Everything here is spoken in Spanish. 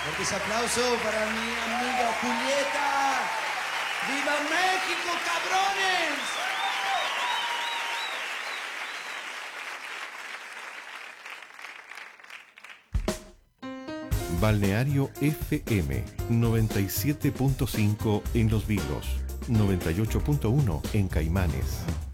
Fuerte ese aplauso para mi amiga Julieta. ¡Viva México, cabrones! Balneario FM 97.5 en Los Vilos, 98.1 en Caimanes.